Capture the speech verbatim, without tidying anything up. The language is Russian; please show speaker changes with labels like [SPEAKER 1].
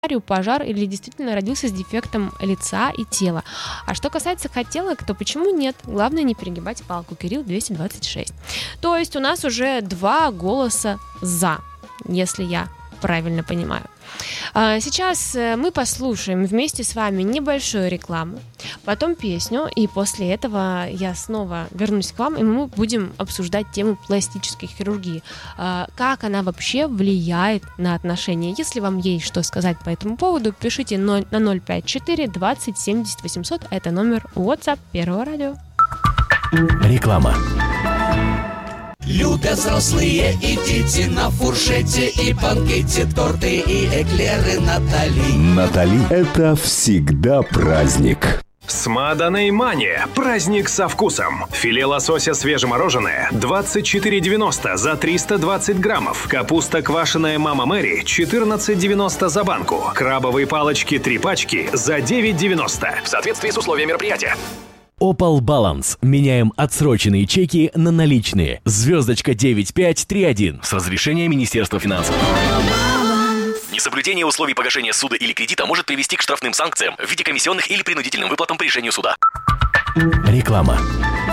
[SPEAKER 1] пожар или действительно родился с дефектом лица и тела. А что касается хотелок, то почему нет? Главное не перегибать палку. Кирилл двести двадцать шесть. То есть у нас уже два голоса «за», если я правильно понимаю. Сейчас мы послушаем вместе с вами небольшую рекламу, потом песню, и после этого я снова вернусь к вам, и мы будем обсуждать тему пластической хирургии. Как она вообще влияет на отношения. Если вам есть что сказать по этому поводу, пишите на ноль пять четыре двадцать семьдесят восемьсот. Это номер WhatsApp Первого радио.
[SPEAKER 2] Реклама.
[SPEAKER 3] Любят взрослые и дети на фуршете и банкете, торты и эклеры Натали.
[SPEAKER 2] Натали – это всегда праздник.
[SPEAKER 4] Смаданей Мания. Праздник со вкусом. Филе лосося свежемороженое двадцать четыре девяносто за триста двадцать граммов. Капуста квашеная Мама Мэри четырнадцать девяносто за банку. Крабовые палочки три пачки за девять девяносто. В соответствии с условиями мероприятия.
[SPEAKER 2] Opal Balance. Меняем отсроченные чеки на наличные. Звездочка девять пять три один. С разрешения Министерства финансов.
[SPEAKER 5] Несоблюдение условий погашения суда или кредита может привести к штрафным санкциям в виде комиссионных или принудительным выплатам по решению суда.
[SPEAKER 2] Реклама.